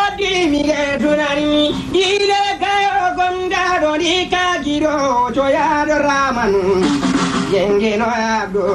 di mi ge tunani ile kayo gonda do di ka giro to ya do ramanu yenge no abdo